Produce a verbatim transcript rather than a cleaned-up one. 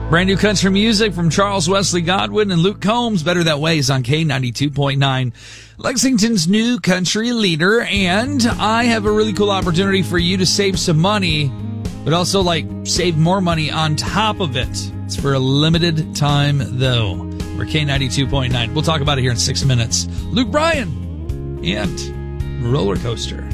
Brand new country music from Charles Wesley Godwin and Luke Combs. Better That Way is on K ninety-two point nine, Lexington's new country leader. And I have a really cool opportunity for you to save some money, but also like save more money on top of it. It's for a limited time though. We're K ninety-two point nine. We'll talk about it here in six minutes. Luke Bryan and Roller Coaster.